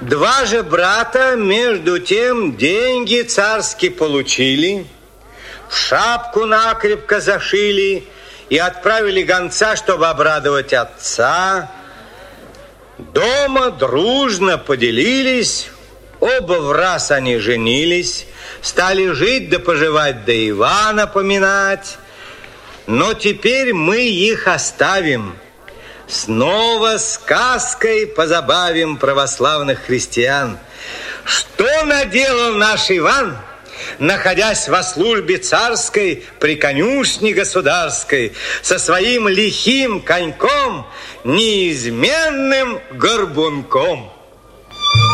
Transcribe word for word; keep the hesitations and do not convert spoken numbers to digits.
Два же брата, между тем, деньги царские получили, в шапку накрепко зашили и отправили гонца, чтобы обрадовать отца. Дома дружно поделились, оба в раз они женились, стали жить да поживать, да Ивана поминать. Но теперь мы их оставим. Снова сказкой позабавим православных христиан. Что наделал наш Иван, находясь во службе царской при конюшне государской, со своим лихим коньком, неизменным горбунком?